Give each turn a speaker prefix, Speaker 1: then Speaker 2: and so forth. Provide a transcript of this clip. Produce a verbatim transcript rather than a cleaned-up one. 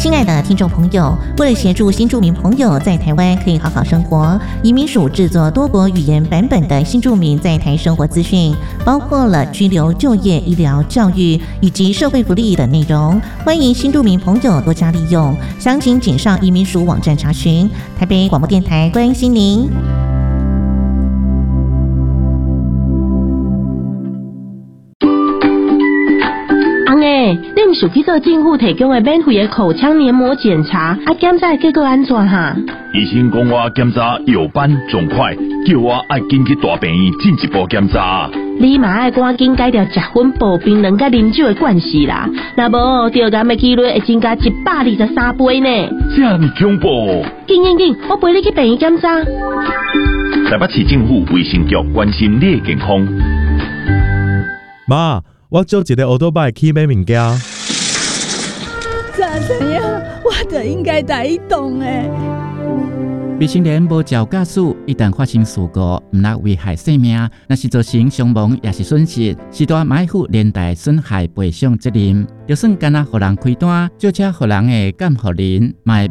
Speaker 1: 亲爱的听众朋友，为了协助新住民朋友在台湾可以好好生活，移民署制作多国语言版本的新住民在台生活资讯，包括了居留、就业、医疗、教育以及社会福利等内容，欢迎新住民朋友多加利用。详情请上移民署网站查询。台北广播电台关心您。
Speaker 2: 欸，你毋是去做政府提供的免费的口腔黏膜检查，啊检查结果安怎哈？
Speaker 3: 医生讲我检查右班仲快，叫我爱紧去大病院进一步检查。
Speaker 2: 你嘛爱赶紧改掉食薰补冰人甲啉酒的惯势啦，若无着癌的几率会增加一百二十三倍呢。
Speaker 3: 这么恐怖！
Speaker 2: 紧紧紧，我陪你去病院检查。
Speaker 3: 台北市政府卫生局关心你的健康。
Speaker 4: 妈。我租一个奥多拜去买物件。
Speaker 5: 早晨呀，我就应该带伊动诶。
Speaker 6: 未成年无照驾驶，一旦发生事故，毋但危害生命，若是造成伤亡也是损失，是大买负连带损害赔偿责任。就算干那互人开单，借车互人的监护人，嘛会